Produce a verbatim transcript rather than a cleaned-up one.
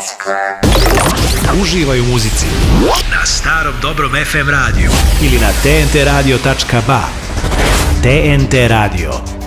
Uživaj u muzici na starom dobrom ef em radiju ili na te en te radio tačka ba. te en te radio.